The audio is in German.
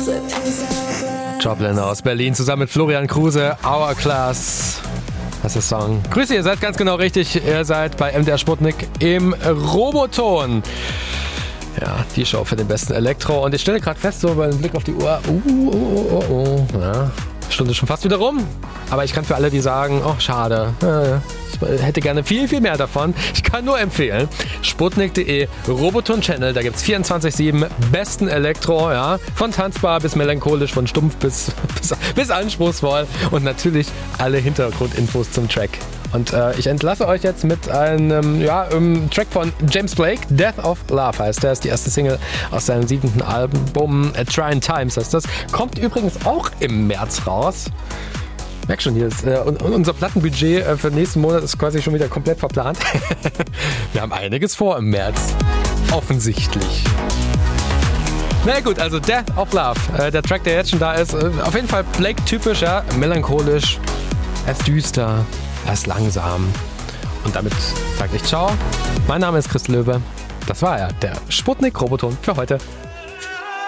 Joplin aus Berlin zusammen mit Florian Kruse, Hourglass. Das ist der Song. Grüße, ihr seid ganz genau richtig. Ihr seid bei MDR Sputnik im Roboton. Ja, die Show für den besten Elektro. Und ich stelle gerade fest, so bei einem Blick auf die Uhr, ja, Stunde schon fast wieder rum. Aber ich kann für alle, die sagen, oh, schade, ich hätte gerne viel, viel mehr davon. Ich kann nur empfehlen, sputnik.de, Roboton-Channel, da gibt es 24/7 besten Elektro, ja, von tanzbar bis melancholisch, von stumpf bis anspruchsvoll und natürlich alle Hintergrundinfos zum Track. Und ich entlasse euch jetzt mit einem Track von James Blake, Death of Love heißt der, ist die erste Single aus seinem 7. Album, Trying Times heißt das. Kommt übrigens auch im März raus. Merk schon, hier ist, unser Plattenbudget für den nächsten Monat ist quasi schon wieder komplett verplant. Wir haben einiges vor im März. Offensichtlich. Na gut, also Death of Love, der Track, der jetzt schon da ist, auf jeden Fall Blake-typisch, ja, melancholisch, er ist düster, er ist langsam. Und damit sage ich ciao. Mein Name ist Chris Löwe. Das war er, der Sputnik Roboton für heute.